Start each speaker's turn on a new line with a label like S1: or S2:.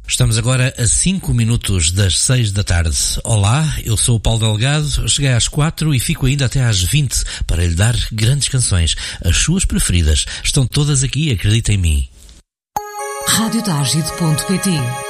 S1: Estamos agora a 5 minutos das 6 da tarde. Olá, eu sou o Paulo Delgado, cheguei às 4 e fico ainda até às 20 para lhe dar grandes canções. As suas preferidas estão todas aqui, acredita em mim.
S2: Radiotagide.pt